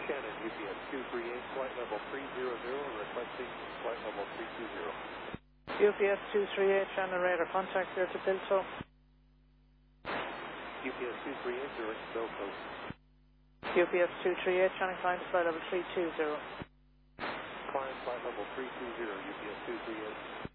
Shannon, UPS 238, flight level 300, requesting flight level 320. UPS 238, Shannon radar contact there to Bilto. UPS 238, direct to Bilto. UPS 238, Shannon climb to flight level 320. Climb flight level 320, UPS 238.